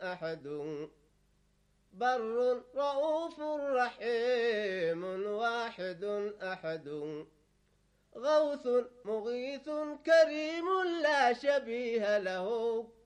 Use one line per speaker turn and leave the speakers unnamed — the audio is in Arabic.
أحد بر رؤوف رحيم واحد أحد غوث مغيث كريم لا شبيه له